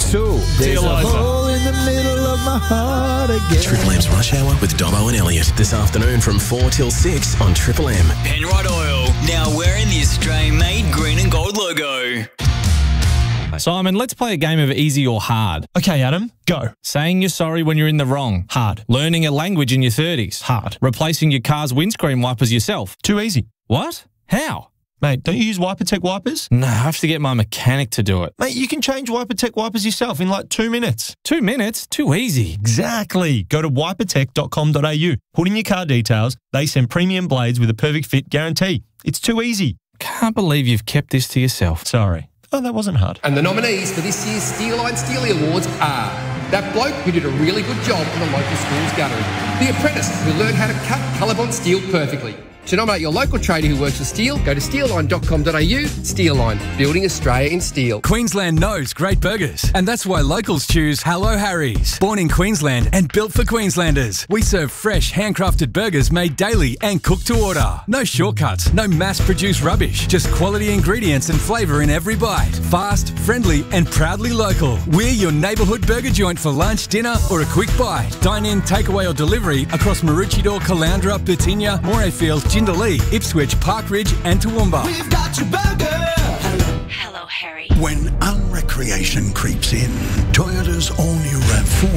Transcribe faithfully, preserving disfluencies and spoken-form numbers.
two. There's a Liza. hole in the middle of my heart again. Triple M's Rush Hour with Dobbo and Elliot this afternoon from four till six on Triple M. Penrite Oil, now wearing the Australian-made green and gold logo. Simon, let's play a game of easy or hard. Okay, Adam, go. Saying you're sorry when you're in the wrong. Hard. Learning a language in your thirties. Hard. Replacing your car's windscreen wipers yourself. Too easy. What? How? Mate, don't you use WiperTech wipers? No, I have to get my mechanic to do it. Mate, you can change WiperTech wipers yourself in like two minutes. Two minutes? Too easy. Exactly. Go to wipertech dot com dot a u. Put in your car details. They send premium blades with a perfect fit guarantee. It's too easy. Can't believe you've kept this to yourself. Sorry. Oh, that wasn't hard. And the nominees for this year's Steel Line Steely Awards are that bloke who did a really good job in the local school's guttering, the apprentice who learned how to cut Colorbond steel perfectly. To nominate your local trader who works with steel, go to steel line dot com dot a u. Steel Line, building Australia in steel. Queensland knows great burgers, and that's why locals choose Hello Harry's. Born in Queensland and built for Queenslanders, we serve fresh, handcrafted burgers made daily and cooked to order. No shortcuts, no mass-produced rubbish, just quality ingredients and flavour in every bite. Fast, friendly and proudly local. We're your neighbourhood burger joint for lunch, dinner or a quick bite. Dine in, takeaway or delivery across Maroochydore, Caloundra, Batinia, Morayfield, Jindalee, Ipswich, Park Ridge and Toowoomba. We've got your burger. Hello. Hello, Harry. When unrecreation creeps in, Toyota's all-new RAV four